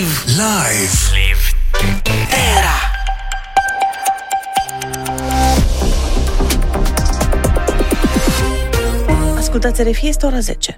Live Era. Ascultați RFI, este ora 10.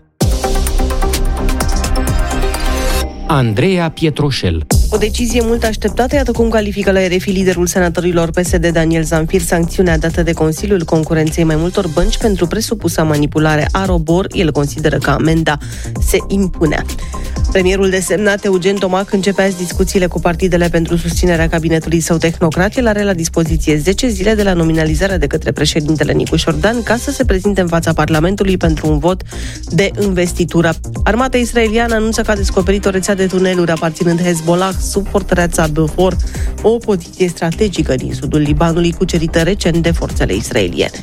Andreea Pietroșel. O decizie mult așteptată, iată cum califică la RFI liderul senatorilor PSD Daniel Zamfir sancțiunea dată de Consiliul Concurenței mai multor bănci pentru presupusa manipulare a ROBOR. El consideră că amenda se impunea. Premierul desemnat Eugen Tomac începe azi discuțiile cu partidele pentru susținerea cabinetului său tehnocrat. El are la dispoziție 10 zile de la nominalizarea de către președintele Nicu Șordan ca să se prezinte în fața Parlamentului pentru un vot de investitură. Armata israeliană anunță că a descoperit o rețea de tuneluri aparținând Hezbollah sub fortăreața Beaufort, o poziție strategică din sudul Libanului cucerită recent de forțele israeliene.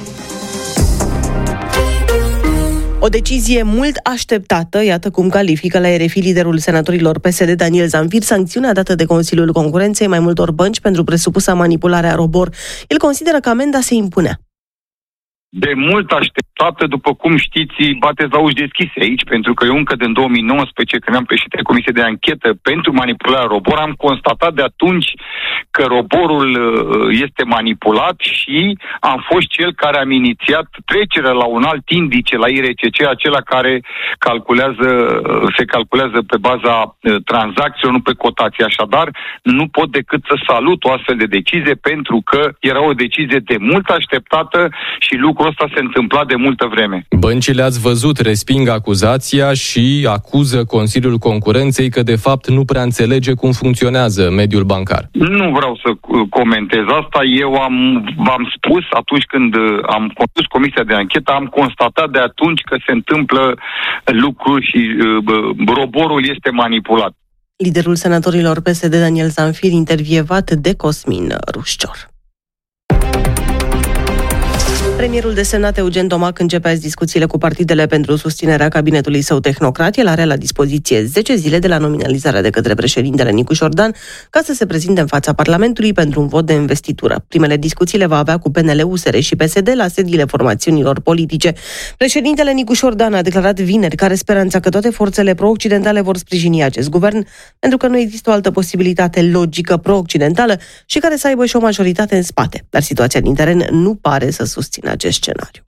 O decizie mult așteptată, iată cum califică la RFI liderul senatorilor PSD Daniel Zamfir sancțiunea dată de Consiliul Concurenței mai multor bănci pentru presupusa manipulare a ROBOR. El consideră că amenda se impunea. De mult așteptată, după cum știți, bateți la uși deschise aici, pentru că eu încă din 2019, când am președinte Comisie de Anchetă pentru manipularea ROBOR, am constatat de atunci că ROBOR-ul este manipulat și am fost cel care am inițiat trecerea la un alt indice, la IRCC, acela care se calculează pe baza tranzacțiilor, nu pe cotații. Așadar, nu pot decât să salut o astfel de decizie, pentru că era o decizie de mult așteptată și lucrul ăsta se întâmpla de multă vreme. Băncile, ați văzut, resping acuzația și acuză Consiliul Concurenței că de fapt nu prea înțelege cum funcționează mediul bancar. Nu vreau să comentez asta. Eu v-am spus atunci când am condus Comisia de Anchetă, am constatat de atunci că se întâmplă lucruri și ROBOR-ul este manipulat. Liderul senatorilor PSD Daniel Zamfir, intervievat de Cosmin Rușcior. Premierul desemnat Eugen Tomac începe azi discuțiile cu partidele pentru susținerea cabinetului său tehnocrat. El are la dispoziție 10 zile de la nominalizarea de către președintele Nicu Șordan ca să se prezinte în fața Parlamentului pentru un vot de investitură. Primele discuții le va avea cu PNL, USR și PSD la sediile formațiunilor politice. Președintele Nicu Șordan a declarat vineri că are speranța că toate forțele pro-occidentale vor sprijini acest guvern, pentru că nu există o altă posibilitate logică pro-occidentală și care să aibă și o majoritate în spate. Dar situația din teren nu pare să susțină acest scenariu.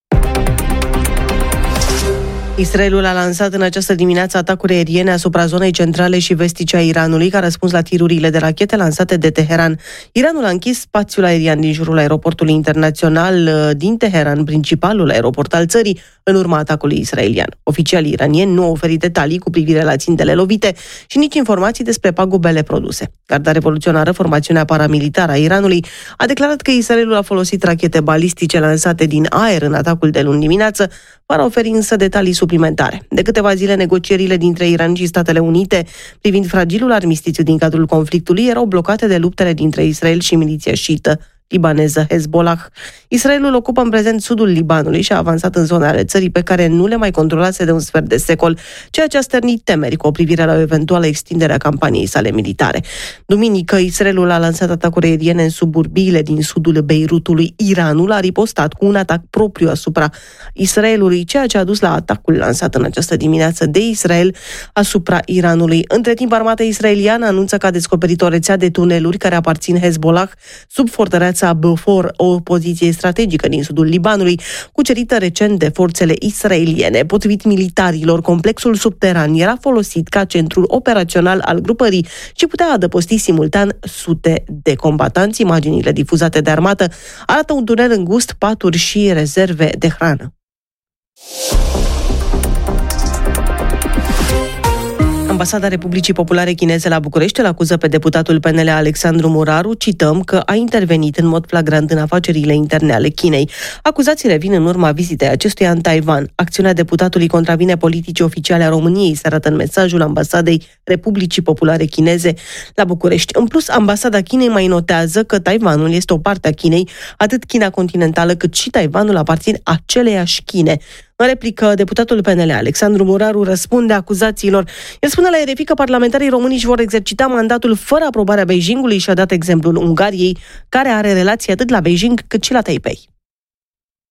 Israelul a lansat în această dimineață atacuri aeriene asupra zonei centrale și vestice a Iranului, ca răspuns la tirurile de rachete lansate de Teheran. Iranul a închis spațiul aerian din jurul aeroportului internațional din Teheran, principalul aeroport al țării, în urma atacului israelian. Oficialii iranieni nu au oferit detalii cu privire la țintele lovite și nici informații despre pagubele produse. Garda revoluționară, formațiunea paramilitară a Iranului, a declarat că Israelul a folosit rachete balistice lansate din aer în atacul de luni dimineață, fără a oferi însă detalii suplimentare. De câteva zile, negocierile dintre Iran și Statele Unite privind fragilul armistițiu din cadrul conflictului erau blocate de luptele dintre Israel și miliția șiită libaneză Hezbollah. Israelul ocupă în prezent sudul Libanului și a avansat în zone ale țării pe care nu le mai controlase de un sfert de secol, ceea ce a stârnit temeri cu privire la o eventuală extindere a campaniei sale militare. Duminică, Israelul a lansat atacuri aeriene în suburbiile din sudul Beirutului. Iranul a ripostat cu un atac propriu asupra Israelului, ceea ce a dus la atacul lansat în această dimineață de Israel asupra Iranului. Între timp, armata israeliană anunță că a descoperit o rețea de tuneluri care aparțin Hezbollah sub fortăreața Beaufort, o poziție strategică din sudul Libanului, cucerită recent de forțele israeliene. Potrivit militarilor, complexul subteran era folosit ca centrul operațional al grupării și putea adăposti simultan sute de combatanți. Imaginile difuzate de armată arată un tunel îngust, paturi și rezerve de hrană. Ambasada Republicii Populare Chineze la București îl acuză pe deputatul PNL Alexandru Muraru, cităm, că a intervenit în mod flagrant în afacerile interne ale Chinei. Acuzațiile vin în urma vizitei acestuia în Taiwan. Acțiunea deputatului contravine politicii oficiale a României, se arată în mesajul Ambasadei Republicii Populare Chineze la București. În plus, Ambasada Chinei mai notează că Taiwanul este o parte a Chinei, atât China continentală cât și Taiwanul aparțin aceleiași Chine. În replică, deputatul PNL Alexandru Muraru răspunde acuzațiilor. El spune la RFI că parlamentarii români își vor exercita mandatul fără aprobarea Beijingului și a dat exemplul Ungariei, care are relații atât la Beijing cât și la Taipei.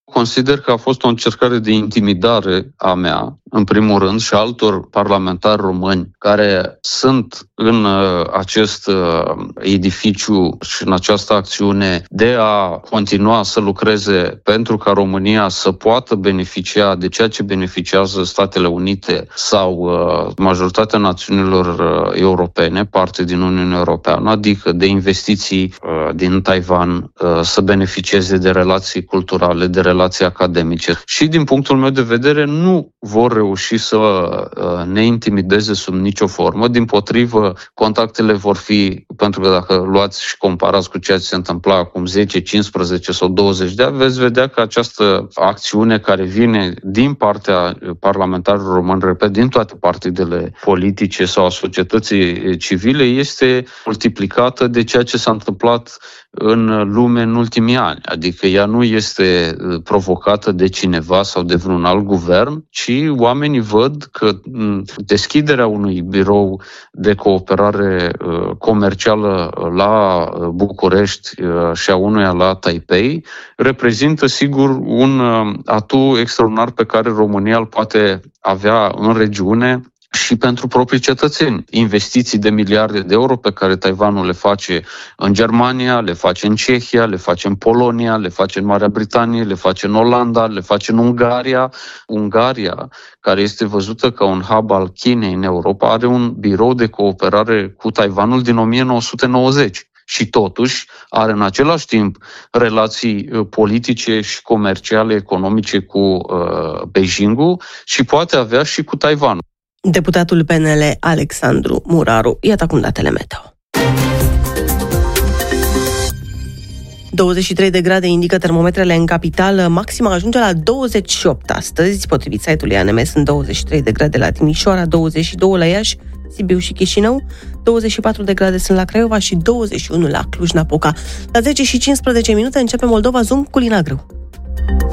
Consider că a fost o încercare de intimidare a mea, în primul rând, și altor parlamentari români care sunt în acest edificiu și în această acțiune de a continua să lucreze pentru ca România să poată beneficia de ceea ce beneficiază Statele Unite sau majoritatea națiunilor europene, parte din Uniunea Europeană, adică de investiții din Taiwan, să beneficieze de relații culturale, de relații academice. Și din punctul meu de vedere nu vor reuși să ne intimideze sub nicio formă. Dimpotrivă, contactele vor fi, pentru că dacă luați și comparați cu ceea ce se întâmpla acum 10, 15 sau 20 de ani, veți vedea că această acțiune care vine din partea parlamentarilor români, repet, din toate partidele politice sau a societății civile, este multiplicată de ceea ce s-a întâmplat în lume în ultimii ani. Adică ea nu este provocată de cineva sau de vreun alt guvern, ci oamenii văd că deschiderea unui birou de cooperare comercială la București și a unuia la Taipei reprezintă sigur un atu extraordinar pe care România îl poate avea în regiune și pentru proprii cetățeni. Investiții de miliarde de euro pe care Taiwanul le face în Germania, le face în Cehia, le face în Polonia, le face în Marea Britanie, le face în Olanda, le face în Ungaria. Ungaria, care este văzută ca un hub al Chinei în Europa, are un birou de cooperare cu Taiwanul din 1990. Și totuși are în același timp relații politice și comerciale, economice cu Beijingul și poate avea și cu Taiwanul. Deputatul PNL Alexandru Muraru. Iată acum datele meteo. 23 de grade indică termometrele în capitală, maxima ajunge la 28 astăzi, potrivit site-ului ANM sunt 23 de grade la Timișoara, 22 la Iași, Sibiu și Chișinău, 24 de grade sunt la Craiova și 21 la Cluj-Napoca. La 10 și 15 minute începe Moldova Zoom cu Lina Grâu.